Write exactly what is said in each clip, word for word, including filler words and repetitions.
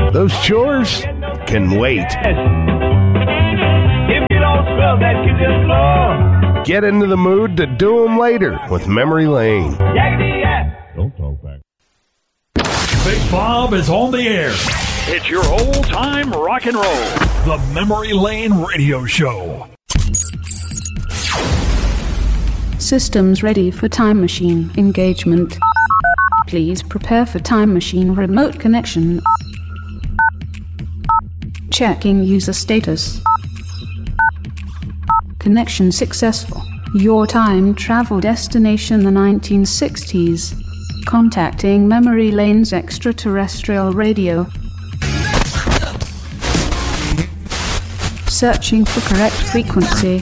Those chores can wait. If you don't smell that kitchen floor, get into the mood to do them later with Memory Lane. yakety yak. Don't talk back. Big Bob is on the air. It's your old-time rock and roll. The Memory Lane Radio Show. Systems ready for time machine engagement. Please prepare for time machine remote connection. Checking user status. Connection successful. Your time travel destination the nineteen sixties. Contacting Memory Lane's extraterrestrial radio. Searching for correct frequency.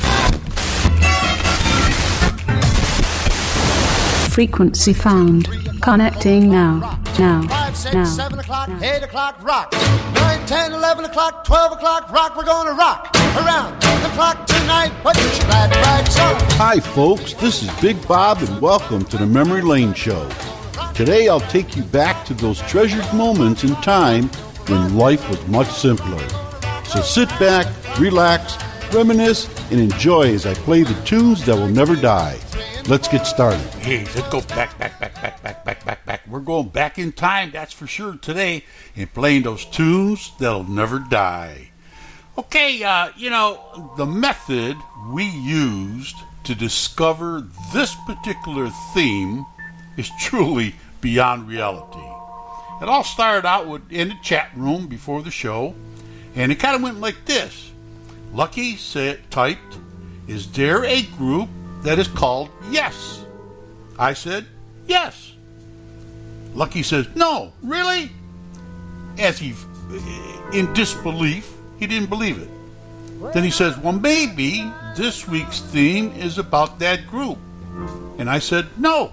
Frequency found. Connecting now. Now. five, six, now. seven o'clock, eight o'clock, rock. nine, ten, eleven o'clock, twelve o'clock, rock. We're gonna rock around the clock tonight. Put your glad rags on. Hi, folks. This is Big Bob, and welcome to the Memory Lane Show. Today, I'll take you back to those treasured moments in time when life was much simpler. So sit back, relax, reminisce, and enjoy as I play the tunes that will never die. Let's get started. Hey, let's go back, back, back, back, back, back, back, back. We're going back in time, that's for sure, today, and playing those tunes that'll never die. Okay, uh, you know, the method we used to discover this particular theme is truly beyond reality. It all started out with, in the chat room before the show, and it kind of went like this. Lucky said, typed, "Is there a group that is called Yes?" I said, "Yes." Lucky says, "No, really?" As he, in disbelief, he didn't believe it. Then he says, "Well, maybe this week's theme is about that group." And I said, "No."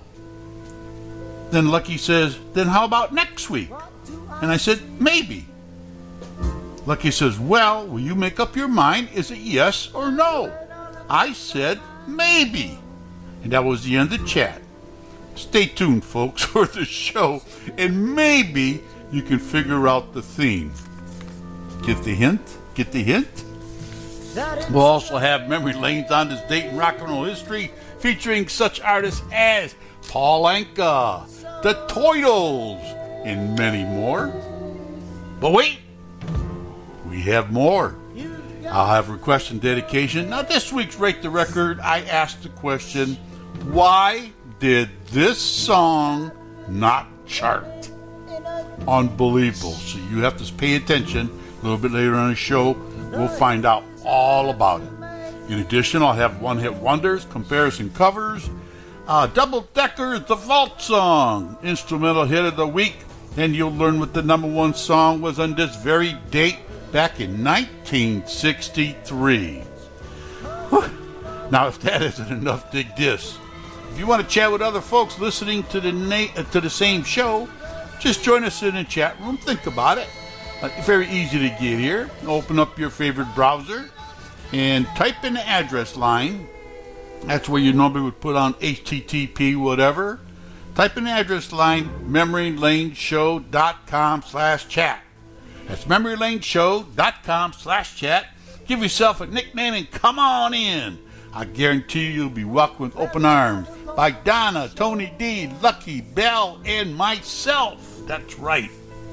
Then Lucky says, "Then how about next week?" And I said, "Maybe." Lucky says, "Well, will you make up your mind? Is it yes or no?" I said, "Maybe." And that was the end of the chat. Stay tuned, folks, for the show, and maybe you can figure out the theme. Get the hint? Get the hint? We'll also have Memory Lanes on this date in rock and roll history, featuring such artists as Paul Anka, the Toidles, and many more. But wait, we have more. I'll have request and dedication. Now, this week's Rate the Record, I asked the question, why did this song not chart? Unbelievable. So you have to pay attention. A little bit later on the show, we'll find out all about it. In addition, I'll have one-hit wonders, comparison covers, uh, Double Decker, the Vault Song, instrumental hit of the week, and you'll learn what the number one song was on this very date back in nineteen sixty-three. Whew. Now, if that isn't enough, dig this. If you want to chat with other folks listening to the na- uh, to the same show, just join us in the chat room. Think about it. Uh, very easy to get here. Open up your favorite browser and type in the address line. That's where you normally would put on H T T P whatever. Type in the address line, memorylaneshow.com slash chat. That's memorylaneshow.com slash chat. Give yourself a nickname and come on in. I guarantee you'll be welcomed with open arms by Donna, Tony D, Lucky, Bell, and myself. That's right.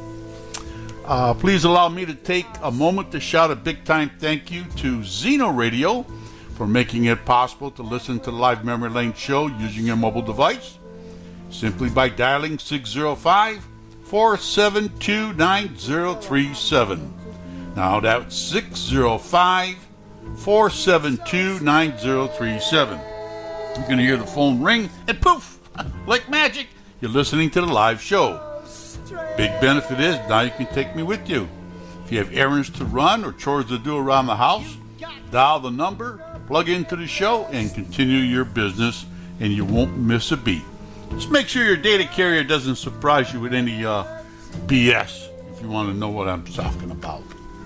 Uh, please allow me to take a moment to shout a big-time thank you to Zeno Radio for making it possible to listen to the live Memory Lane show using your mobile device simply by dialing six oh five, four seven two, nine oh three seven. Now that's six oh five, four seven two, nine oh three seven. You're going to hear the phone ring and poof, like magic, you're listening to the live show. Big benefit is now you can take me with you. If you have errands to run or chores to do around the house, dial the number, plug into the show, and continue your business, and you won't miss a beat. Just make sure your data carrier doesn't surprise you with any uh, B S if you want to know what I'm talking about.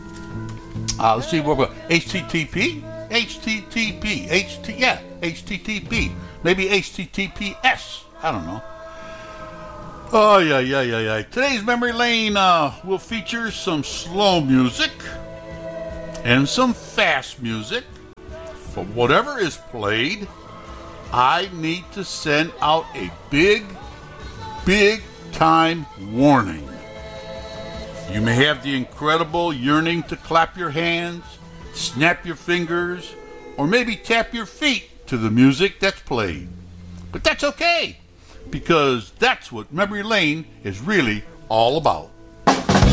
Uh, let's see what we're going. H T T P, H T T P, H T yeah, H T T P, maybe H T T P S. I don't know. Oh, yeah, yeah, yeah, yeah. Today's Memory Lane uh, will feature some slow music and some fast music. But whatever is played, I need to send out a big, big time warning. You may have the incredible yearning to clap your hands, snap your fingers, or maybe tap your feet to the music that's played. But that's okay, because that's what Memory Lane is really all about.